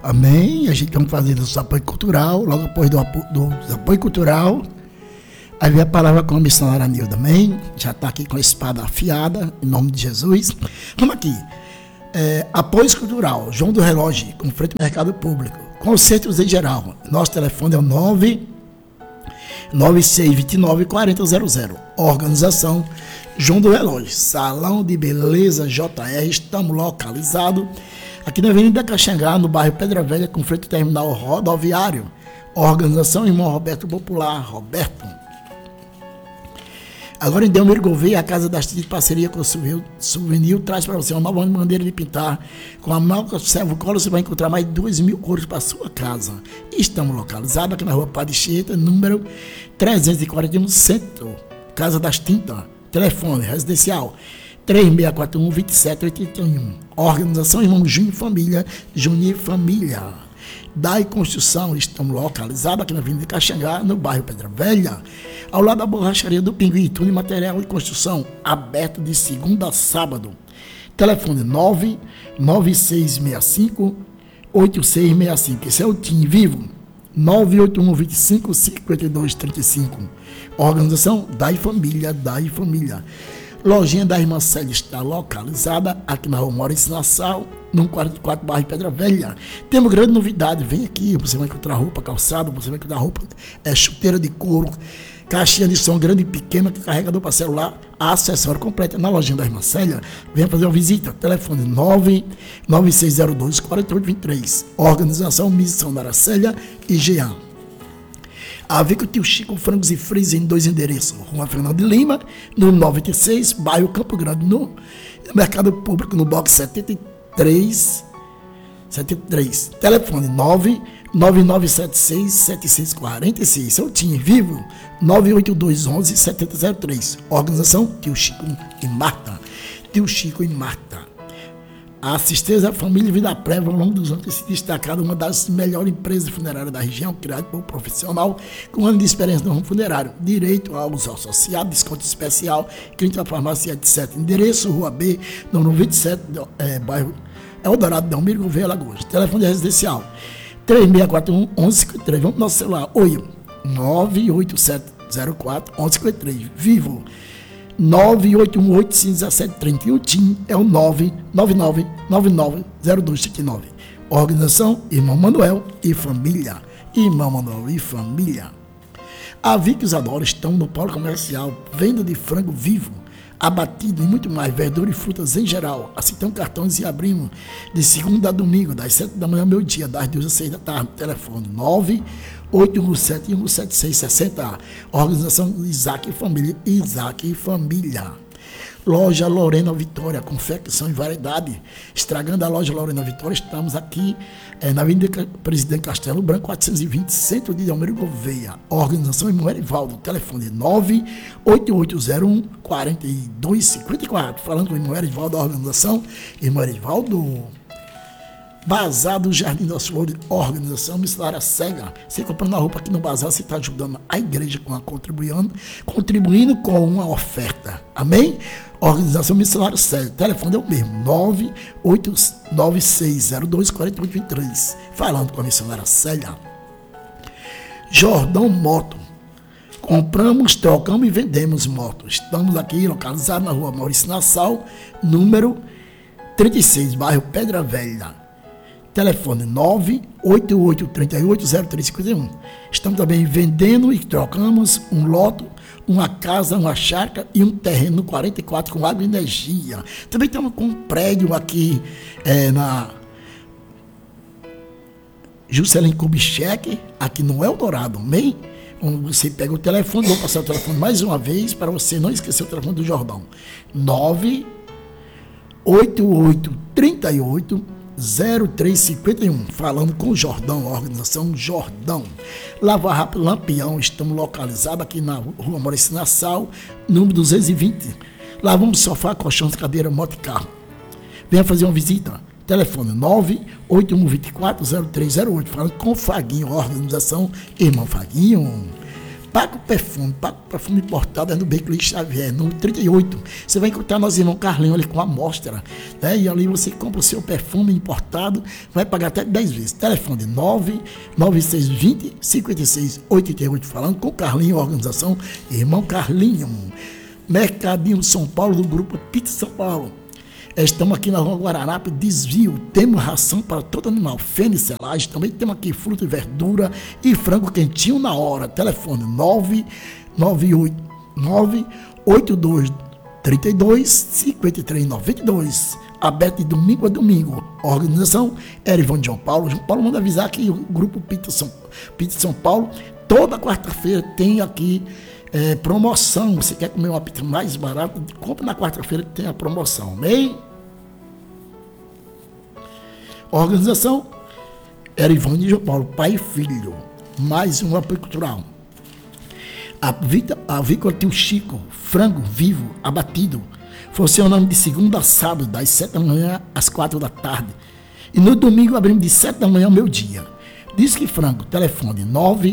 Amém? A gente vai fazer o apoio cultural, logo após do apoio cultural, aí vem a palavra com a missionária Nilda, amém? Já está aqui com a espada afiada, em nome de Jesus. Vamos aqui. Apoio cultural, João do Relógio, com frente ao mercado público. Concertos em geral. Nosso telefone é o 99629-4000. Organização João do Relógio. Salão de Beleza JR. Estamos localizados aqui na Avenida Caxangá, no bairro Pedra Velha, com frente ao terminal rodoviário. Organização Irmão Roberto Popular. Roberto. Agora em Delmiro Gouveia, a Casa das Tintas de parceria com o Souvenir traz para você uma nova maneira de pintar. Com a marca Servo Cola você vai encontrar mais de 2.000 cores para a sua casa. Estamos localizados aqui na rua Padre Cheta, número 341 Centro, Casa das Tintas. Telefone residencial 3641-2781. Organização Irmão Júnior Família, Júnior Família. DAI Construção, estamos localizados aqui na Avenida Caxangá, no bairro Pedra Velha, ao lado da borracharia do Pinguim, tudo em material de construção, aberto de segunda a sábado. Telefone 99665-8665, esse é o TIM Vivo, 98125-5235. Organização DAI Família, DAI Família. Lojinha da Irmã Célia está localizada aqui na rua Maurício Nassau, no 44, bairro Pedra Velha. Temos grande novidade, vem aqui, você vai encontrar roupa calçada, você vai encontrar roupa, chuteira de couro, caixinha de som grande e pequena, carregador para celular, acessório completo na lojinha da Irmã Célia. Venha fazer uma visita, telefone 99602-4823. Organização Missionária Célia e Jean. Avico Tio Chico, frangos e frios em 2 endereços. Rua Fernando de Lima, no 96, bairro Campo Grande, no Mercado Público, no box 73. Telefone 99976-7646. Eu tinha vivo 98211-7003. Organização Tio Chico e Marta. Tio Chico e Marta. A assistência à família e vida prévia ao longo dos anos tem se destacado uma das melhores empresas funerárias da região, criada por um profissional com anos de experiência no ramo funerário. Direito aos associados, desconto especial, clínica, farmácia, etc. Endereço, Rua B, número 27, bairro Eldorado, Delmiro Gouveia, Alagoas. Telefone residencial 3641-1153. Vamos para o nosso celular. Oi, 98704-1153. Vivo 981851730. E o TIM é o 999990279. Organização Irmão Manuel e Família. Irmão Manuel e Família. A Vic e os Adoro estão no polo comercial, venda de frango vivo, abatido e muito mais, verdura e frutas em geral. Aceitamos cartões e abrimos de segunda a domingo, das 7 da manhã ao meio-dia, das 2 às 6 da tarde. Telefone 981717660. Organização Isaac e Família. Isaac e Família. Loja Lorena Vitória, confecção e variedade. Estragando a loja Lorena Vitória, estamos aqui na Avenida Presidente Castelo Branco, 420, centro de Delmiro Gouveia. Organização Irmão Erivaldo, telefone 98801-4254. Falando com o Irmão Erivaldo, a organização Irmão Erivaldo. Bazar do Jardim das Flores, organização Missionária Cega. Você comprando a roupa aqui no bazar, você está ajudando a igreja contribuindo com uma oferta. Amém? Organização Missionária Cega. O telefone é o mesmo, 98602-4823. Falando com a Missionária Cega. Jordão Moto. Compramos, trocamos e vendemos motos. Estamos aqui localizados na rua Maurício Nassau, número 36, bairro Pedra Velha. Telefone 988380351. Estamos também vendendo e trocamos um lote, uma casa, uma chácara e um terreno no 44 com água e energia. Também estamos com um prédio aqui na Juscelino Kubitschek, aqui no Eldorado, amém? Você pega o telefone, vou passar o telefone mais uma vez para você não esquecer o telefone do Jordão. 98838-0351, falando com o Jordão, a organização Jordão. Lava Rápido Lampião, estamos localizados aqui na rua Maurício Nassau, número 220. Lavamos sofá, colchões, cadeira, moto e carro. Venha fazer uma visita. Telefone 98124-0308, falando com o Faguinho, organização Irmão Faguinho. Paga o perfume importado é no Beco Luiz Xavier, número 38. Você vai encontrar nosso irmão Carlinho ali com a amostra, né? E ali você compra o seu perfume importado, vai pagar até 10 vezes. Telefone 99620 5688, falando com o Carlinho, organização Irmão Carlinho. Mercadinho São Paulo, do grupo Pizza São Paulo. Estamos aqui na Rua Guararapi, desvio, temos ração para todo animal, fênix, selagem, também temos aqui fruta e verdura e frango quentinho na hora. Telefone 99832 aberto de domingo a domingo. Organização Erivan João Paulo. João Paulo manda avisar que o grupo Pizza São Paulo, toda quarta-feira tem aqui promoção. Você quer comer uma pizza mais barata? Compre na quarta-feira que tem a promoção. Amém? Organização Erivan de João Paulo, pai e filho. Mais um apoio cultural. Avícola Tio Chico, frango vivo, abatido, funcionando de segunda a sábado, das 7 da manhã às 4 da tarde. E no domingo abrimos de 7 da manhã ao meio-dia. Disque Frango, telefone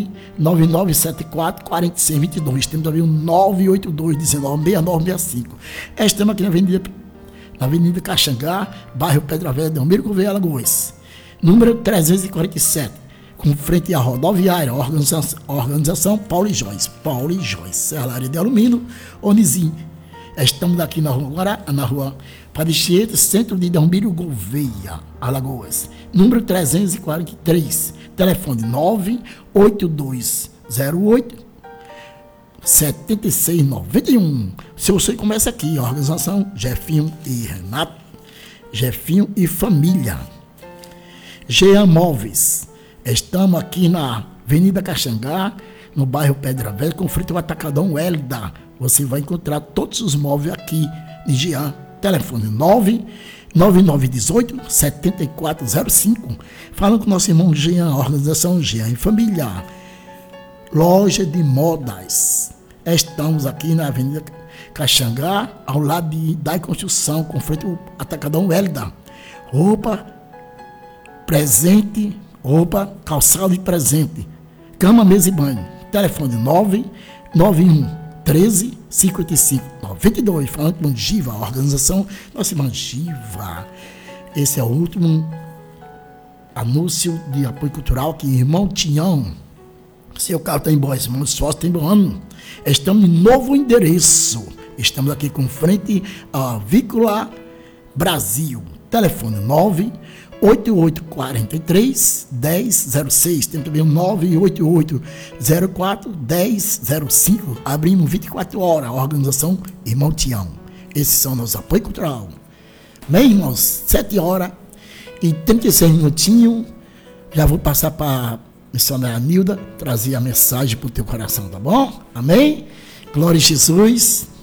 99974-4622. Temos também o 982-196965. Estamos aqui na Avenida Caxangá, bairro Pedra Velha, Delmiro Gouveia, Alagoas. Número 347, com frente à rodoviária, organização Paulo e Joyce. Serraria de Alumínio, Onizinho. Estamos aqui na rua Padre Chieta, centro de Delmiro Gouveia, Alagoas. Número 343, telefone 98208-7691. Se você começa aqui, a organização Jefinho e Renato, Jefinho e família. Jean Móveis. Estamos aqui na Avenida Caxangá, no bairro Pedra Velha, com frente ao Atacadão Hélida. Você vai encontrar todos os móveis aqui de Jean. Telefone 99918-7405. Falando com o nosso irmão Jean, organização Jean e família. Loja de modas. Estamos aqui na Avenida Caxangá, ao lado da construção, com frente ao Atacadão Hélida. Roupa, presente, roupa, calçado e presente. Cama, mesa e banho. Telefone 991-13-55-92. Falando com Giva, a organização nossa irmã Giva. Esse é o último anúncio de apoio cultural que irmão Tião. Seu carro está em boas mãos, sócio tem bom ano. Estamos em novo endereço. Estamos aqui com frente à Avícola Brasil. Telefone 98843-1006. Tem também o 98804-1005. Abrimos 24 horas. A organização Irmão Tião. Esses são nossos apoio cultural. Bem, irmãos, 7 horas e 36 minutinhos. Já vou passar para a missionária Nilda trazer a mensagem para o teu coração, tá bom? Amém? Glória a Jesus.